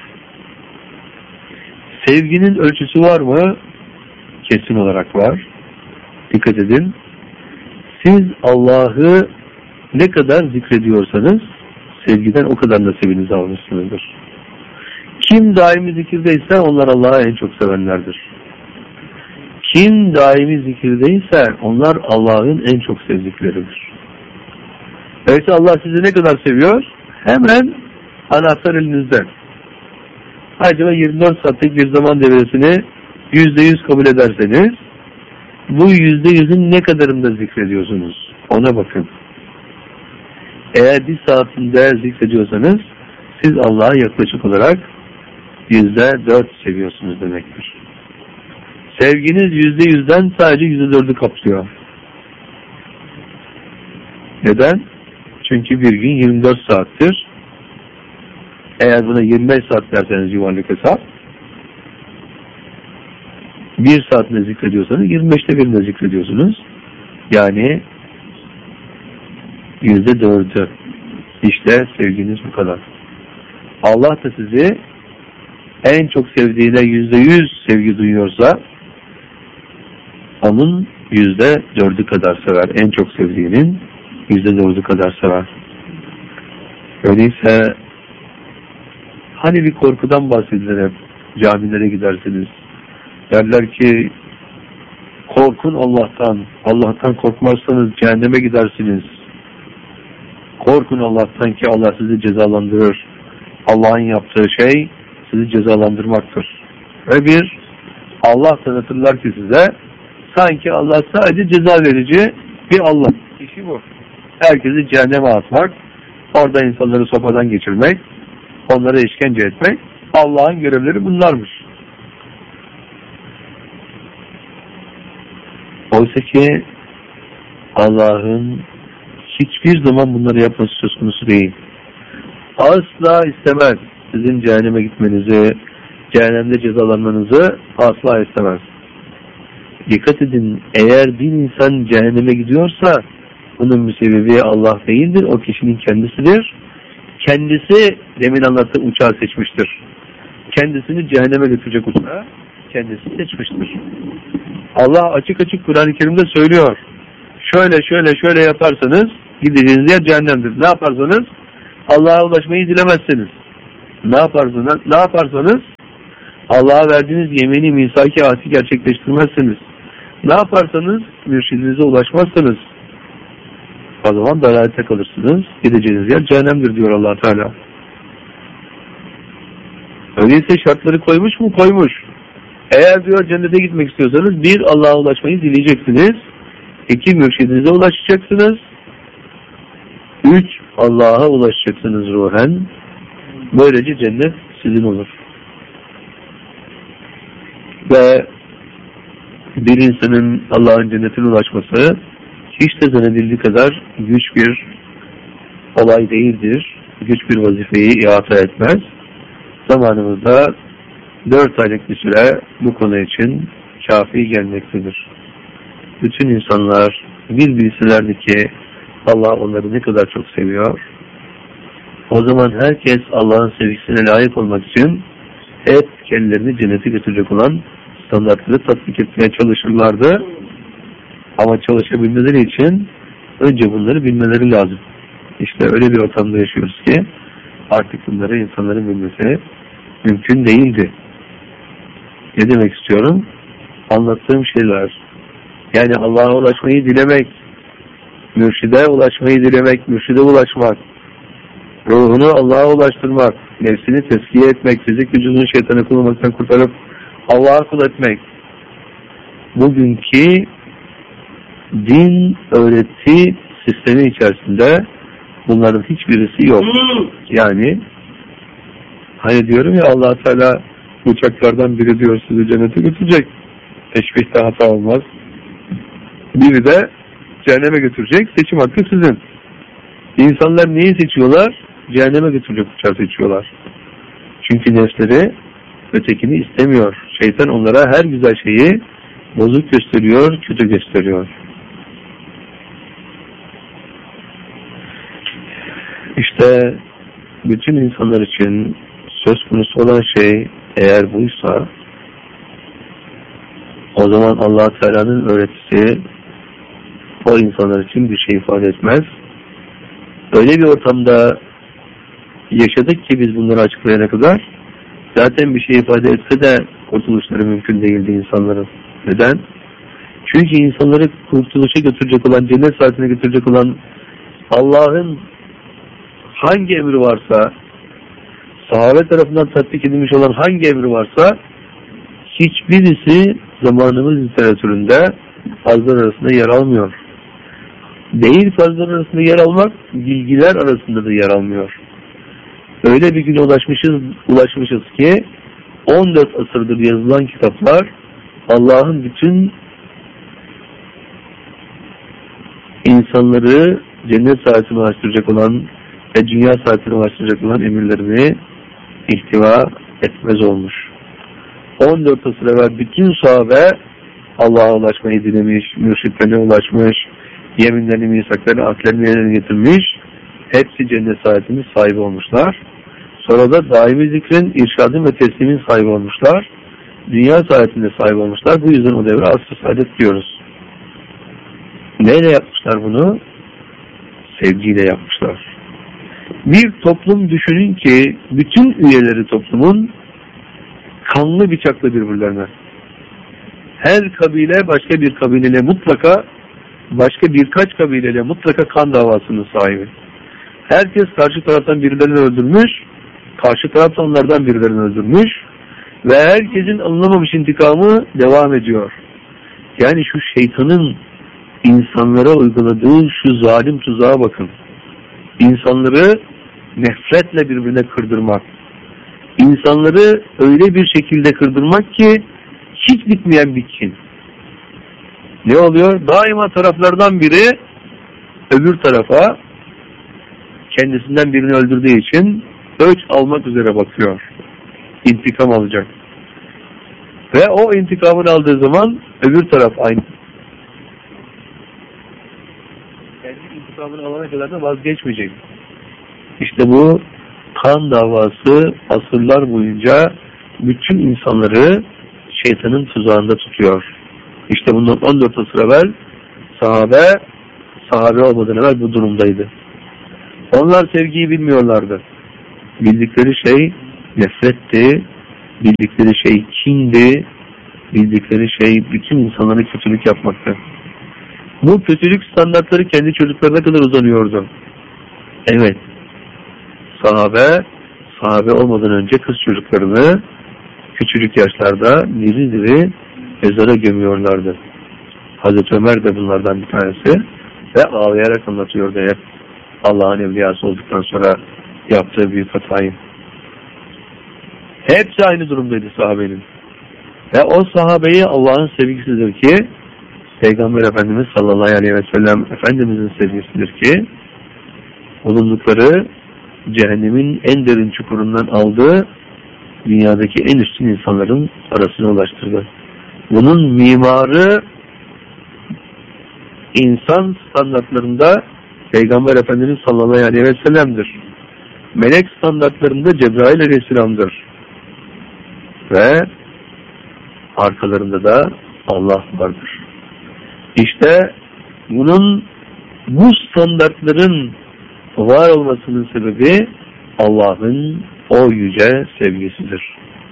Sevginin ölçüsü var mı? Kesin olarak var. Dikkat edin. Siz Allah'ı ne kadar zikrediyorsanız sevgiden o kadar nasibinizi almışsınızdır. Kim daimi zikirdeyse onlar Allah'ı en çok sevenlerdir. Kim daimi zikirdeyse onlar Allah'ın en çok sevdikleridir. Öyleyse Allah sizi ne kadar seviyor? Hemen anahtar elinizde. Acaba yirmi dört saatlik bir zaman devresini yüzde yüz kabul ederseniz bu yüzde yüzün ne kadarında zikrediyorsunuz? Ona bakın. Eğer bir saatinde zikrediyorsanız siz Allah'ı yaklaşık olarak yüzde dört seviyorsunuz demektir. Sevginiz yüzde yüzden sadece yüzde dördü kaplıyor. Neden? Çünkü bir gün yirmi dört saattir. Eğer buna yirmi beş saat derseniz yuvarlak hesap, bir saatte zikrediyorsanız yirmi beşte birinde zikrediyorsunuz. Yani yüzde dördü. İşte sevginiz bu kadar. Allah da sizi en çok sevdiğine yüzde yüz sevgi duyuyorsa onun yüzde dördü kadar sever. En çok sevdiğinin yüzde dördü kadar sever. Öyleyse hani bir korkudan bahsedilir hep. Camilere gidersiniz. Derler ki korkun Allah'tan. Allah'tan korkmazsanız cehenneme gidersiniz. Korkun Allah'tan ki Allah sizi cezalandırır. Allah'ın yaptığı şey sizi cezalandırmaktır. Ve bir Allah tanıtırlar ki size sanki Allah sadece ceza verici bir Allah. İşi bu. Herkesi cehenneme atmak, orada insanları sopadan geçirmek, onlara işkence etmek, Allah'ın görevleri bunlarmış. Oysa ki Allah'ın hiçbir zaman bunları yapması söz konusu değil. Asla istemez. Sizin cehenneme gitmenizi, cehennemde cezalanmanızı asla istemez. Dikkat edin, eğer bir insan cehenneme gidiyorsa bunun müsebbibi Allah değildir, o kişinin kendisidir. Kendisi demin anlattığı uçağı seçmiştir. Kendisini cehenneme götürecek uçağı kendisi seçmiştir. Allah açık açık Kur'an-ı Kerim'de söylüyor. Şöyle şöyle şöyle yaparsanız gideceğiniz yer cehennemdir. Ne yaparsanız Allah'a ulaşmayı dilemezseniz, ne yaparsanız, ne yaparsanız Allah'a verdiğiniz yemini, misaki, ahdi gerçekleştirmezseniz, ne yaparsanız mürşidinize ulaşmazsanız, o zaman dalalete kalırsınız. Gideceğiniz yer cehennemdir diyor Allah Teala. Öyleyse şartları koymuş mu? Koymuş. Eğer diyor cennete gitmek istiyorsanız, bir, Allah'a ulaşmayı dileyeceksiniz. İki, mürşidinize ulaşacaksınız. Üç, Allah'a ulaşacaksınız ruhen. Böylece cennet sizin olur. Ve bir insanın Allah'ın cennetine ulaşması hiç de zannedildiği kadar güç bir olay değildir. Güç bir vazifeyi ihata etmez. Zamanımızda dört aylık bir süre bu konu için kafi gelmektedir. Bütün insanlar bir bilselerdi ki Allah onları ne kadar çok seviyor. O zaman herkes Allah'ın sevgisine layık olmak için hep kendilerini cennete götürecek olan standartları tatbik etmeye çalışırlardı. Ama çalışabilmeleri için önce bunları bilmeleri lazım. İşte öyle bir ortamda yaşıyoruz ki artık bunları insanların bilmesi mümkün değildi. Ne demek istiyorum? Anlattığım şeyler, yani Allah'a ulaşmayı dilemek, mürşide ulaşmayı dilemek, mürşide ulaşmak, ruhunu Allah'a ulaştırmak, nefsini tezkiye etmek, fizik vücudunu şeytanı kullanmaktan kurtarıp Allah'a kul etmek. Bugünkü din öğreti sistemi içerisinde bunların hiçbirisi yok. Yani hani diyorum ya, Allah Teala uçaklardan biri diyor sizi cennete götürecek. Teşbihte hata olmaz. Biri de cehenneme götürecek. Seçim hakkı sizin. İnsanlar neyi seçiyorlar? Cehenneme götürecek uçağı seçiyorlar. Çünkü nefsleri ötekini istemiyor. Şeytan onlara her güzel şeyi bozuk gösteriyor, kötü gösteriyor. İşte bütün insanlar için söz konusu olan şey eğer buysa, o zaman Allah Teala'nın öğretisi o insanlar için bir şey ifade etmez. Öyle bir ortamda yaşadık ki biz bunları açıklayana kadar zaten bir şey ifade etse de kurtuluşları mümkün değildi insanların. Neden? Çünkü insanları kurtuluşa götürecek olan, cennet saatine götürecek olan Allah'ın hangi emri varsa, sahabe tarafından tatbik edilmiş olan hangi emri varsa hiçbirisi zamanımız literatüründe fazlar arasında yer almıyor. Değil fazlar arasında yer almak, bilgiler arasında da yer almıyor. Öyle bir güne ulaşmışız, ulaşmışız ki on dört asırdır yazılan kitaplar Allah'ın bütün insanları cennet saatine ulaştıracak olan ve dünya saatine ulaştıracak olan emirlerini ihtiva etmez olmuş. on dört asır evvel bütün sahabe Allah'a ulaşmayı dilemiş, mürşitlerine ulaşmış, yeminlerini, misaklarını, ahdlerini yerine getirmiş, hepsi cennet saatinin sahibi olmuşlar. Sonra da daimi zikrin, irşadın ve teslimin sahibi olmuşlar. Dünya saatinde sahibi olmuşlar. Bu yüzden o devre asr-ı saadet diyoruz. Neyle yapmışlar bunu? Sevgiyle yapmışlar. Bir toplum düşünün ki bütün üyeleri toplumun kanlı bıçaklı birbirlerine. Her kabile başka bir kabileyle mutlaka, başka birkaç kabileyle mutlaka kan davasının sahibi. Herkes karşı taraftan birilerini öldürmüş, karşı taraf onlardan birilerini öldürmüş ve herkesin alınamamış intikamı devam ediyor. Yani şu şeytanın insanlara uyguladığı şu zalim tuzağa bakın. İnsanları nefretle birbirine kırdırmak. İnsanları öyle bir şekilde kırdırmak ki hiç bitmeyen bir kin. Ne oluyor? Daima taraflardan biri öbür tarafa kendisinden birini öldürdüğü için öç almak üzere bakıyor. İntikam alacak. Ve o intikamını aldığı zaman öbür taraf aynı. Kendi intikamını alana kadar da vazgeçmeyecek. İşte bu kan davası asırlar boyunca bütün insanları şeytanın tuzağında tutuyor. İşte bundan on dört asır evvel sahabe sahabe olmadan evvel bu durumdaydı. Onlar sevgiyi bilmiyorlardı. Bildikleri şey nefretti, bildikleri şey kindi, bildikleri şey bütün insanlara kötülük yapmaktı. Bu kötülük standartları kendi çocuklarına kadar uzanıyordu. Evet, sahabe, sahabe olmadan önce kız çocuklarını küçücük yaşlarda diri diri mezara gömüyorlardı. Hazreti Ömer de bunlardan bir tanesi ve ağlayarak anlatıyordu hep Allah'ın evliyası olduktan sonra yaptığı büyük hatayı. Hepsi aynı durumdaydı sahabenin. Ve o sahabeyi Allah'ın sevgisidir ki Peygamber Efendimiz sallallahu aleyhi ve sellem Efendimizin sevgisidir ki bulundukları cehennemin en derin çukurundan aldığı dünyadaki en üstün insanların arasına ulaştırdı. Bunun mimarı insan standartlarında Peygamber Efendimiz sallallahu aleyhi ve sellem'dir. Melek standartlarında Cebrail aleyhisselam'dır. Ve arkalarında da Allah vardır. İşte bunun, bu standartların var olmasının sebebi Allah'ın o yüce sevgisidir.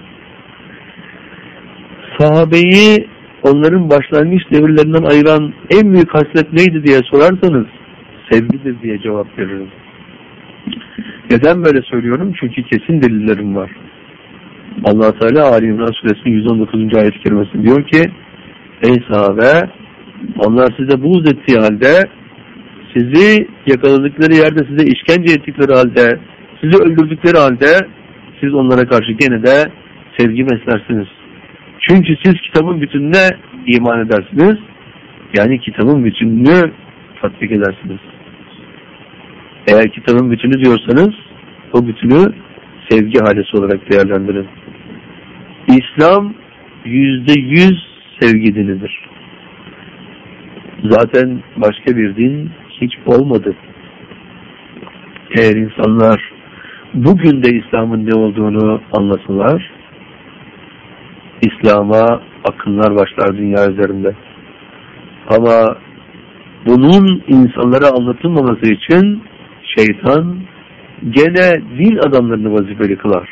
Sahabeyi onların başlangıç devirlerinden ayıran en büyük haslet neydi diye sorarsanız sevgidir diye cevap veririm. Neden böyle söylüyorum? Çünkü kesin delillerim var. Allah Teala Ali İmran Suresinin yüz on dokuzuncu ayet-i kerimesi diyor ki ey sahabe, onlar size buğz ettiği halde, sizi yakaladıkları yerde size işkence ettikleri halde, sizi öldürdükleri halde siz onlara karşı gene de sevgi beslersiniz. Çünkü siz kitabın bütününe iman edersiniz. Yani kitabın bütününü tatbik edersiniz. Eğer kitabın bütünü diyorsanız o bütünü sevgi halesi olarak değerlendirin. İslam yüzde yüz sevgi dinidir. Zaten başka bir din hiç olmadı. Eğer insanlar bugün de İslam'ın ne olduğunu anlasalar, İslam'a akınlar başlar dünya üzerinde. Ama bunun insanlara anlatılmaması için şeytan gene din adamlarını vazifeli kılar.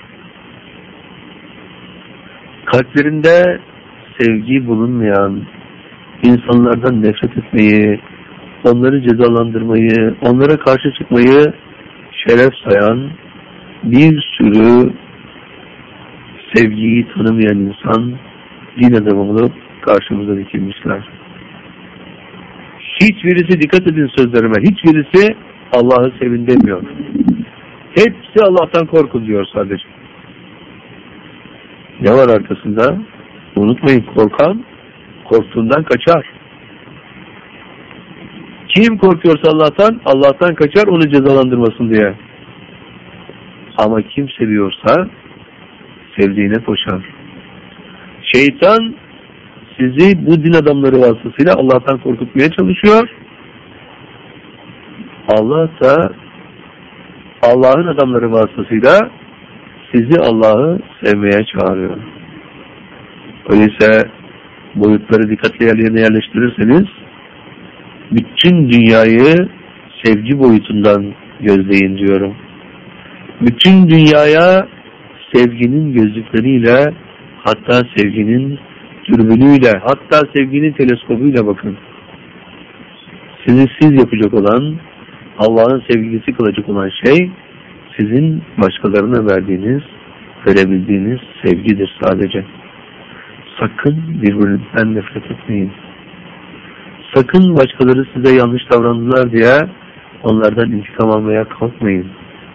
Kalplerinde sevgi bulunmayan, insanlardan nefret etmeyi, onları cezalandırmayı, onlara karşı çıkmayı şeref sayan bir sürü sevgiyi tanımayan insan din adamı olup karşımıza dikilmişler. Hiçbirisi, dikkat edin sözlerime, hiçbirisi Allah'ı sevin demiyor. Hepsi Allah'tan korkun diyor sadece. Ne var arkasında? Unutmayın, korkan korktuğundan kaçar. Kim korkuyorsa Allah'tan, Allah'tan kaçar onu cezalandırmasın diye. Ama kim seviyorsa sevdiğine koşar. Şeytan sizi bu din adamları vasıtasıyla Allah'tan korkutmaya çalışıyor. Allah da Allah'ın adamları vasıtasıyla sizi Allah'ı sevmeye çağırıyor. Öyleyse boyutları dikkatli yerlerine yerleştirirseniz bütün dünyayı sevgi boyutundan gözleyin diyorum. Bütün dünyaya sevginin gözlükleriyle, hatta sevginin dürbünüyle, hatta sevginin teleskobuyla bakın. Sizi siz yapacak olan, Allah'ın sevgilisi kılacak olan şey, sizin başkalarına verdiğiniz, verebildiğiniz sevgidir sadece. Sakın birbirinizden nefret etmeyin. Sakın başkaları size yanlış davrandılar diye onlardan intikam almaya kalkmayın.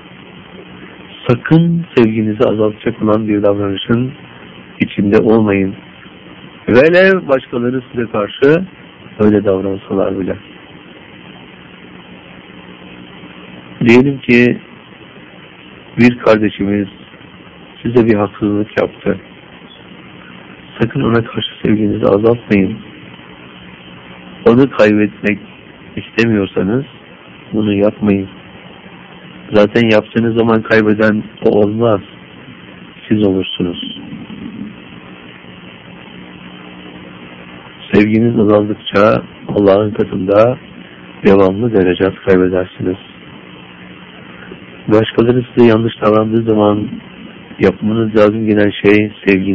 Sakın sevginizi azaltacak olan bir davranışın içinde olmayın. Velev başkaları size karşı öyle davransalar bile. Diyelim ki bir kardeşimiz size bir haksızlık yaptı. Sakın ona karşı sevginizi azaltmayın. Onu kaybetmek istemiyorsanız bunu yapmayın. Zaten yaptığınız zaman kaybeden o olmaz. Siz olursunuz. Sevginiz azaldıkça Allah'ın katında devamlı derecat kaybedersiniz. Başkaları size yanlış davrandığı zaman yapmanız lazım gelen şey sevgi.